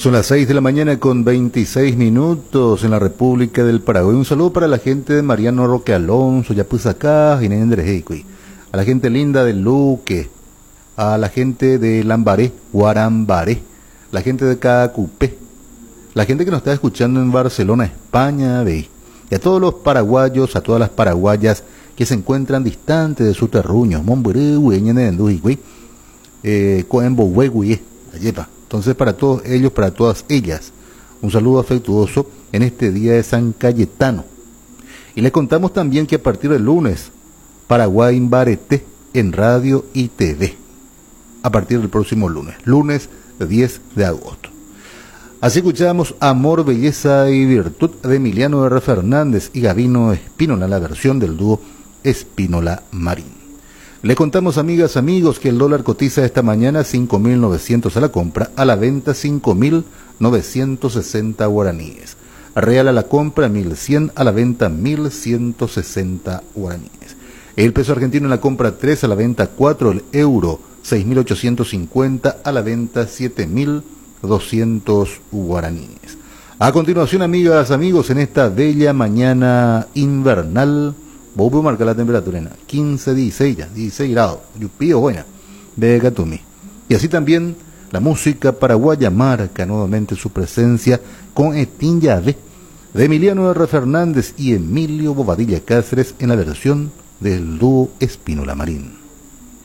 Son las 6 de la mañana con 26 minutos en la República del Paraguay. Un saludo para la gente de Mariano Roque Alonso, Yapuzacá, Ginés Andrejeicuy, a la gente linda de Luque, a la gente de Lambaré, Guarambaré, la gente de Cacupé, la gente que nos está escuchando en Barcelona, España, y a todos los paraguayos, a todas las paraguayas que se encuentran distantes de sus terruños, Momburú, Hueñenendujicui, Coembo, Huehuye, Ayepa. Entonces, para todos ellos, para todas ellas, un saludo afectuoso en este día de San Cayetano. Y les contamos también que a partir del lunes, Paraguay Imbareté en radio y TV. A partir del próximo lunes 10 de agosto. Así escuchamos Amor, Belleza y Virtud de Emiliano R. Fernández y Gabino Espínola, la versión del dúo Espínola Marín. Le contamos, amigas, amigos, que el dólar cotiza esta mañana 5.900 a la compra, a la venta 5.960 guaraníes. Real a la compra 1.100, a la venta 1.160 guaraníes. El peso argentino en la compra 3, a la venta 4, el euro 6.850, a la venta 7.200 guaraníes. A continuación, amigas, amigos, en esta bella mañana invernal, voy a marcar la temperatura en 15, 16 grados, lluvia buena, de Gatumi. Y así también la música paraguaya marca nuevamente su presencia con Etín Llave de Emiliano R. Fernández y Emilio Bobadilla Cáceres en la versión del dúo Espínola Marín.